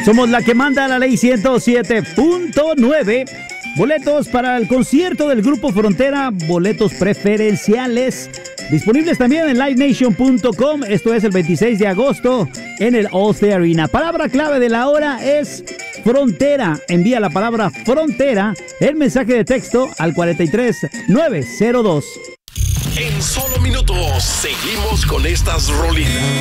Somos la que manda la ley 107.9. Boletos para el concierto del Grupo Frontera, boletos preferenciales, disponibles también en livenation.com. Esto es el 26 de agosto en el All-State Arena. Palabra clave de la hora es frontera. Envía la palabra frontera, el mensaje de texto al 43902. En solo minutos seguimos con estas rolitas.